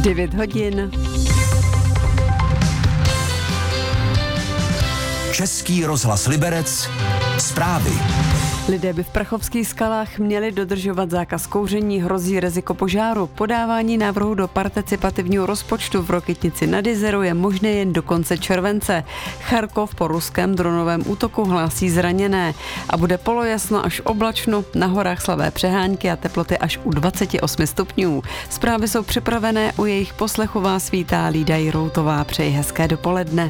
9 hodin. Český rozhlas Liberec. Zprávy. Lidé by v Prachovských skalách měli dodržovat zákaz kouření, hrozí riziko požáru. Podávání návrhu do participativního rozpočtu v Rokytnici nad Jizerou je možné jen do konce července. Charkov po ruském dronovém útoku hlásí zraněné a bude polojasno až oblačno, na horách slabé přehánky a teploty až u 28 stupňů. Zprávy jsou připravené, u jejich poslechu vás vítá Lída Jiroutová. Přeji hezké dopoledne.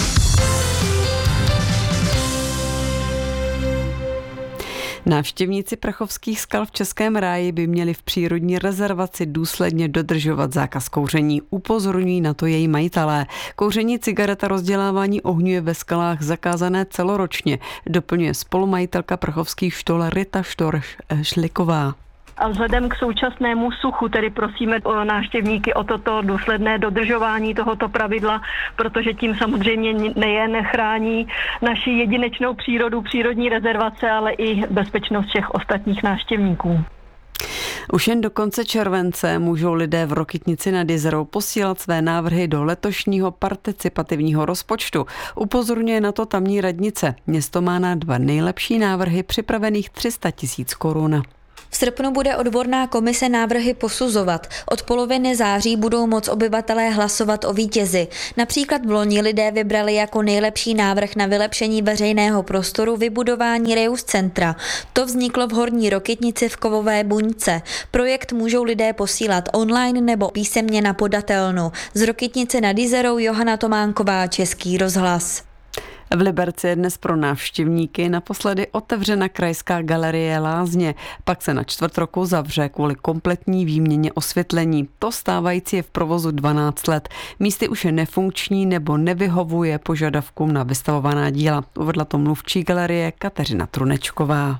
Návštěvníci Prachovských skal v Českém ráji by měli v přírodní rezervaci důsledně dodržovat zákaz kouření. Upozorňují na to její majitelé. Kouření cigaret a rozdělávání ohňů je ve skalách zakázané celoročně, doplňuje spolumajitelka prachovských štol Rita Štorš-Šliková. A vzhledem k současnému suchu tedy prosíme o návštěvníky o toto důsledné dodržování tohoto pravidla, protože tím samozřejmě nejen chrání naši jedinečnou přírodu, přírodní rezervace, ale i bezpečnost všech ostatních návštěvníků. Už jen do konce července můžou lidé v Rokytnici nad Jizerou posílat své návrhy do letošního participativního rozpočtu. Upozorňuje na to tamní radnice. Město má na 2 nejlepší návrhy připravených 300 000 korun. V srpnu bude odborná komise návrhy posuzovat. Od poloviny září budou moc obyvatelé hlasovat o vítězi. Například v loni lidé vybrali jako nejlepší návrh na vylepšení veřejného prostoru vybudování Reus centra. To vzniklo v Horní Rokytnici v Kovové buňce. Projekt můžou lidé posílat online nebo písemně na podatelnu. Z Rokytnice nad Jizerou Johana Tománková, Český rozhlas. V Liberci je dnes pro návštěvníky naposledy otevřena krajská galerie Lázně, pak se na čtvrt roku zavře kvůli kompletní výměně osvětlení. To stávající je v provozu 12 let. Místy už je nefunkční nebo nevyhovuje požadavkům na vystavovaná díla. Uvedla to mluvčí galerie Kateřina Trunečková.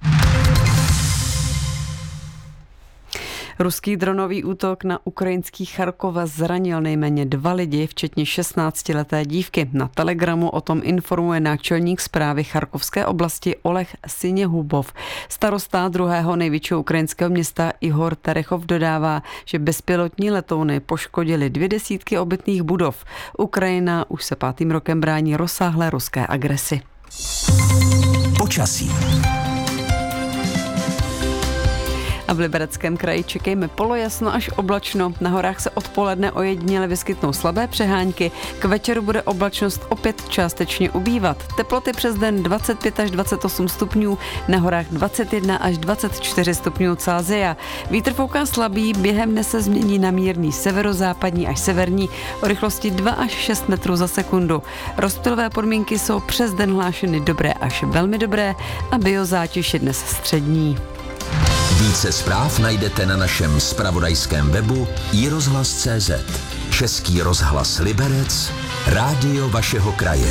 Ruský dronový útok na ukrajinský Charkov zranil nejméně 2 lidi, včetně 16leté dívky. Na Telegramu o tom informuje náčelník správy Charkovské oblasti Oleh Siněhubov. Starosta druhého největšího ukrajinského města Ihor Terechov dodává, že bezpilotní letouny poškodily 200 obytných budov. Ukrajina už se 5. rokem brání rozsáhlé ruské agresi. Počasí. A v Libereckém kraji čekejme polojasno až oblačno. Na horách se odpoledne ojediněle vyskytnou slabé přehánky. K večeru bude oblačnost opět částečně ubývat. Teploty přes den 25 až 28 stupňů, na horách 21 až 24 stupňů Celsia. Vítr fouká slabý, během dne se změní na mírný severozápadní až severní o rychlosti 2 až 6 metrů za sekundu. Rozptylové podmínky jsou přes den hlášeny dobré až velmi dobré a biozátěž je dnes střední. Více zpráv najdete na našem zpravodajském webu iRozhlas.cz. Český rozhlas Liberec, rádio vašeho kraje.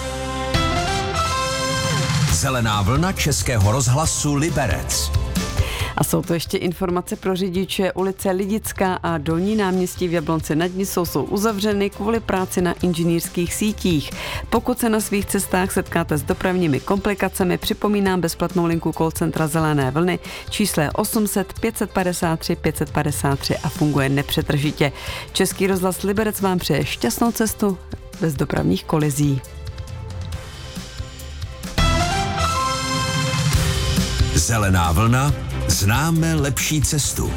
Zelená vlna Českého rozhlasu Liberec. A jsou to ještě informace pro řidiče. Ulice Lidická a Dolní náměstí v Jablonci nad Nisou jsou uzavřeny kvůli práci na inženýrských sítích. Pokud se na svých cestách setkáte s dopravními komplikacemi, připomínám bezplatnou linku call centra Zelené vlny, číslo 800 553 553 a funguje nepřetržitě. Český rozhlas Liberec vám přeje šťastnou cestu bez dopravních kolizí. Zelená vlna, známe lepší cestu.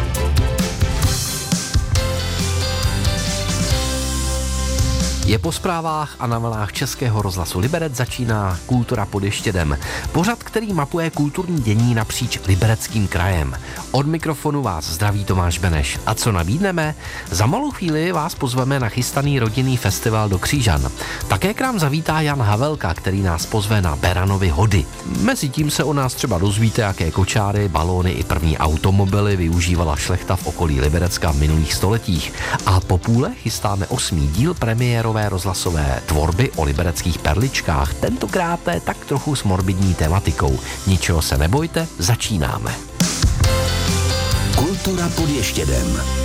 Je po zprávách a na vlnách Českého rozhlasu Liberec začíná Kultura pod Ještědem. Pořad, který mapuje kulturní dění napříč Libereckým krajem. Od mikrofonu vás zdraví Tomáš Beneš. A co nabídneme? Za malou chvíli vás pozveme na chystaný rodinný festival do Křížan. Také k nám zavítá Jan Havelka, který nás pozve na Beranovy hody. Mezitím se o nás třeba dozvíte, jaké kočáry, balóny i první automobily využívala šlechta v okolí Liberecka v minulých stoletích. A po půle chystáme 8. díl premiérové rozhlasové tvorby o libereckých perličkách, tentokrát tak trochu s morbidní tematikou. Ničeho se nebojte, začínáme. Kultura pod Ještědem.